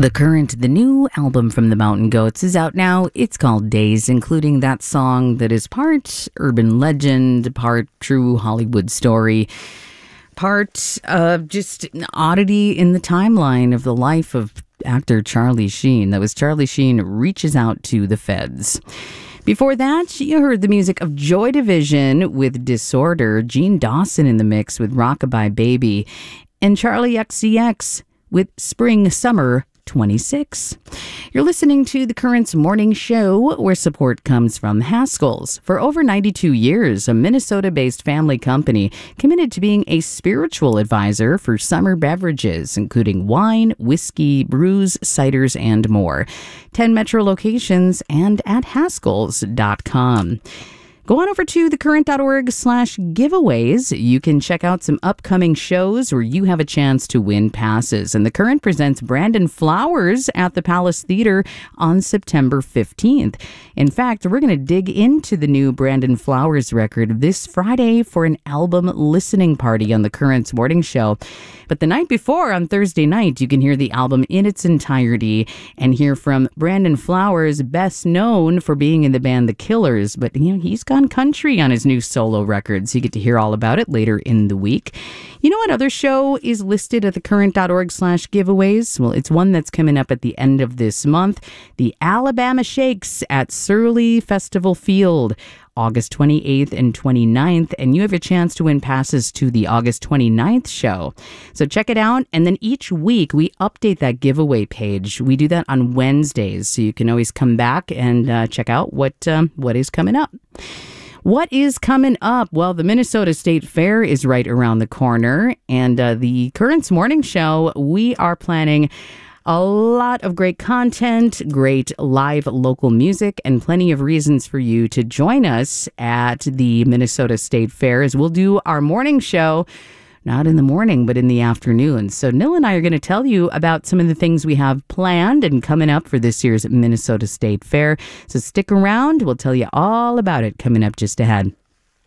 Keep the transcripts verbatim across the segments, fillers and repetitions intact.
The Current, the new album from the Mountain Goats, is out now. It's called Days, including that song that is part urban legend, part true Hollywood story, part uh, just an oddity in the timeline of the life of actor Charlie Sheen. That was Charlie Sheen Reaches Out to the Feds. Before that, you heard the music of Joy Division with Disorder, Gene Dawson in the mix with Rockabye Baby, and Charlie X C X with Spring Summer twenty-six. You're listening to The Current's morning show, where support comes from Haskell's. For over ninety-two years, a Minnesota-based family company committed to being a spiritual advisor for summer beverages, including wine, whiskey, brews, ciders, and more. ten Metro locations and at haskells dot com. Go on over to thecurrent.org slash giveaways. You can check out some upcoming shows where you have a chance to win passes. And The Current presents Brandon Flowers at the Palace Theater on September fifteenth. In fact, we're going to dig into the new Brandon Flowers record this Friday for an album listening party on The Current's morning show. But the night before, on Thursday night, you can hear the album in its entirety and hear from Brandon Flowers, best known for being in the band The Killers. But, you know, he's gone country on his new solo records. You get to hear all about it later in the week. You know what other show is listed at thecurrent.org slash giveaways? Well, it's one that's coming up at the end of this month. The Alabama Shakes at Surly Festival Field, August twenty-eighth and twenty-ninth, and you have a chance to win passes to the August twenty-ninth show. So check it out, and then each week we update that giveaway page. We do that on Wednesdays, so you can always come back and uh, check out what um, what is coming up. What is coming up? Well, the Minnesota State Fair is right around the corner, and uh, the Current's morning show, we are planning a lot of great content, great live local music, and plenty of reasons for you to join us at the Minnesota State Fair as we'll do our morning show, not in the morning, but in the afternoon. So Nil and I are going to tell you about some of the things we have planned and coming up for this year's Minnesota State Fair. So stick around. We'll tell you all about it coming up just ahead.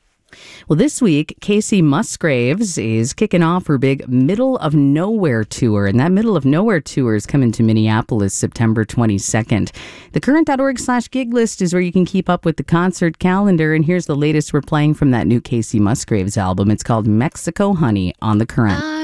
Well, this week, Kacey Musgraves is kicking off her big Middle of Nowhere tour, and that Middle of Nowhere tour is coming to Minneapolis September twenty-second. Thecurrent.org slash gig list is where you can keep up with the concert calendar, and here's the latest we're playing from that new Kacey Musgraves album. It's called Mexico Honey on The Current.